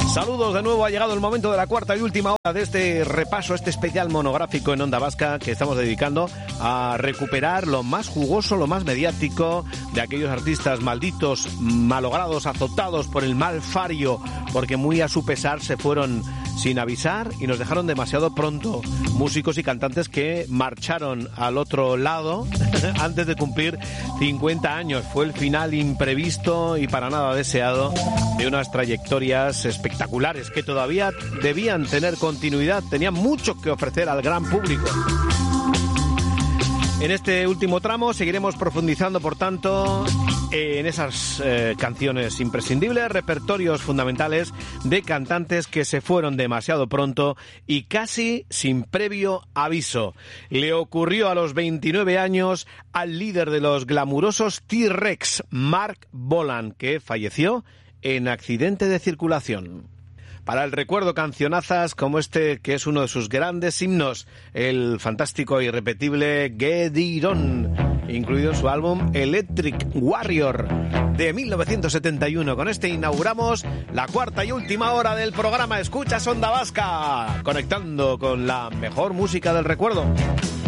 Saludos de nuevo, ha llegado el momento de la cuarta y última hora de este repaso, este especial monográfico en Onda Vasca que estamos dedicando a recuperar lo más jugoso, lo más mediático de aquellos artistas malditos, malogrados, azotados por el mal fario, porque muy a su pesar se fueron sin avisar y nos dejaron demasiado pronto. Músicos y cantantes que marcharon al otro lado antes de cumplir 50 años. Fue el final imprevisto y para nada deseado de unas trayectorias espectaculares que todavía debían tener continuidad, tenían mucho que ofrecer al gran público. En este último tramo seguiremos profundizando, por tanto, en esas canciones imprescindibles, repertorios fundamentales de cantantes que se fueron demasiado pronto y casi sin previo aviso. Le ocurrió a los 29 años al líder de los glamurosos T-Rex, Marc Bolan, que falleció en accidente de circulación. Para el recuerdo, cancionazas como este, que es uno de sus grandes himnos, el fantástico e irrepetible Get It On, incluido en su álbum Electric Warrior de 1971. Con este inauguramos la cuarta y última hora del programa Escuchas Onda Vasca, conectando con la mejor música del recuerdo.